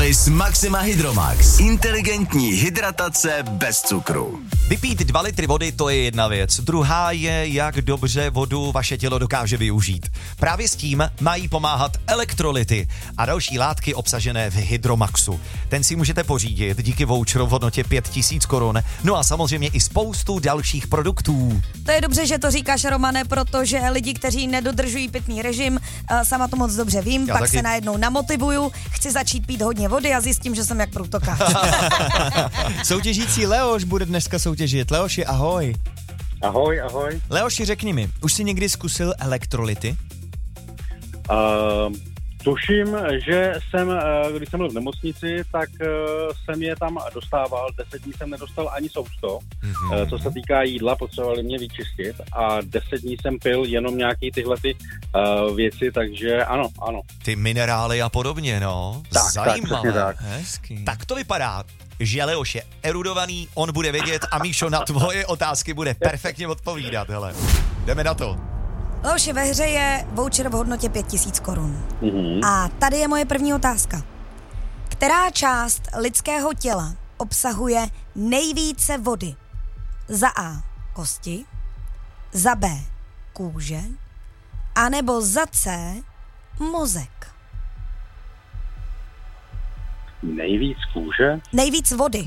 Alavis Maxima Hydromax. Inteligentní hydratace bez cukru. Vypít 2 litry vody, to je jedna věc. Druhá je, jak dobře vodu vaše tělo dokáže využít. Právě s tím mají pomáhat elektrolyty a další látky obsažené v Hydromaxu. Ten si můžete pořídit díky voucheru v hodnotě 5000 korun. No a samozřejmě i spoustu dalších produktů. To je dobře, že to říkáš, Romane, protože lidi, kteří nedodržují pitný režim, sama to moc dobře vím, Já pak taky. se najednou namotivuju, chci začít pít hodně vody a zjistím, že jsem jak průtokáč. Soutěžící Leoš bude dneska soutěžit. Leoši, ahoj. Ahoj, ahoj. Leoši, řekni mi, už jsi někdy zkusil elektrolyty? Tuším, že když jsem byl v nemocnici, tak jsem je tam dostával. 10 dní jsem nedostal ani sousto. Co se týká jídla, potřebovali mě vyčistit a 10 dní jsem pil jenom nějaký tyhle věci, takže ano. Ty minerály a podobně, no. Tak, Zajímavé. tak. Hezký. Tak to vypadá, že Leoš je erudovaný, on bude vědět a Míšo na tvoje otázky bude perfektně odpovídat, hele. Jdeme na to. Leoši, ve hře je voucher v hodnotě 5000 korun. Mhm. A tady je moje první otázka. Která část lidského těla obsahuje nejvíce vody? Za A kosti, za B kůže, anebo za C mozek? Nejvíc kůže? Nejvíc vody.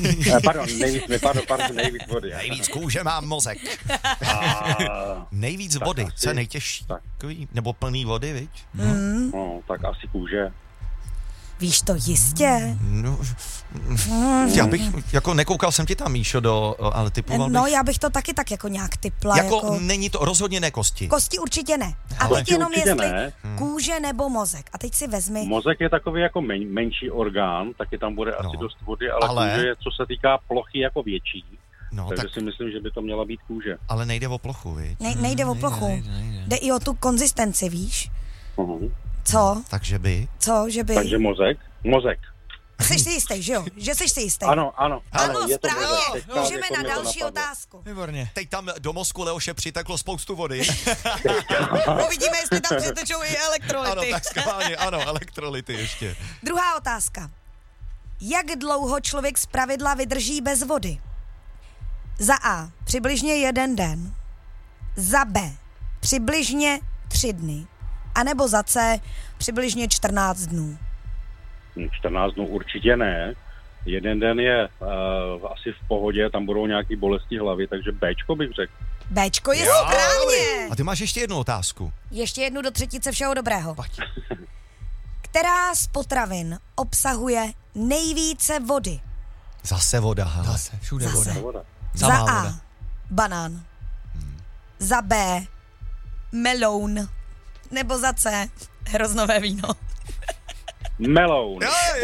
Nejvíc vody. Nejvíc kůže má mozek. Nejvíc vody, co je nejtěžší? Takový, nebo plný vody, viď? No, tak asi kůže. Víš to jistě? No, já bych, jako nekoukal jsem ti tam, Míšo, ale typoval bych. No, já bych to taky tak jako nějak typla. Jako není to rozhodně ne kosti. Kosti určitě ne. A Ale teď jenom určitě jestli ne. kůže nebo mozek. A teď si vezmi. Mozek je takový jako menší orgán, taky tam bude asi dost vody, ale kůže je, co se týká plochy, jako větší. No, Takže tak, si myslím, že by to měla být kůže. ale nejde o plochu, viď? Nejde o plochu. Jde i o tu konzistenci, víš? Uh-huh. Co? Takže by? Co, že by... Takže mozek. Jsi si jistý, že jo? Že jsi si jistý? Ano. Ano, je to správně. mozek. Teďka Můžeme jako na mě to další napadlo. otázku. Výborně. Teď tam do mozku Leoše přiteklo spoustu vody. Uvidíme, jestli tam přetečou i Ano, elektrolyty. tak skválně, ano, elektrolyty ještě. Druhá otázka. Jak dlouho člověk zpravidla vydrží bez vody? Za A přibližně 1 den, za B přibližně 3 dny, anebo za C přibližně 14 dnů. 14 dnů určitě ne. 1 den je asi v pohodě, tam budou nějaký bolesti hlavy, takže Bčko bych řekl. Bčko je správně. A ty máš ještě jednu otázku. Ještě jednu do třetice všeho dobrého. Pojď. Která z potravin obsahuje nejvíce vody? Zase voda, hele. Zase, všude voda. Voda. Za Samá A voda. banán, za B meloun, nebo za C hroznové víno. Meloun.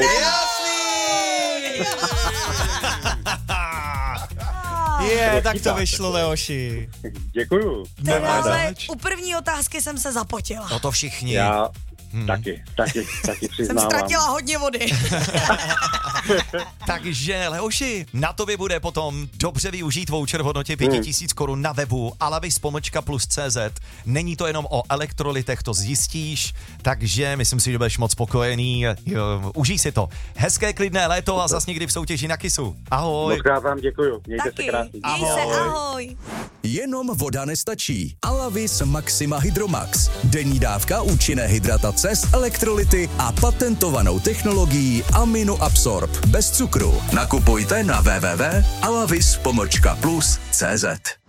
Tak to vyšlo, Leoši. Děkuju. Teda, ale u první otázky jsem se zapotila. No to všichni. Já taky Jsem přiznávám. ztratila hodně vody. Takže Leoši, na tobě bude potom dobře využít voucher v hodnotě 5000 korun na webu alavis+cz. Není to jenom o elektrolytech, to zjistíš, takže myslím si, že budeš moc spokojený. Užij si to. Hezké klidné léto a zas někdy v soutěži na Kisu. Ahoj. Mockrát vám děkuju. Mějte se Taky. krásně. Měj se, ahoj. Jenom voda nestačí. Alavis Maxima Hydromax. Denní dávka účinné hydratace s elektrolyty a patentovanou technologií AminoAbsorb. Bez cukru. Nakupujte na www.alavis+cz.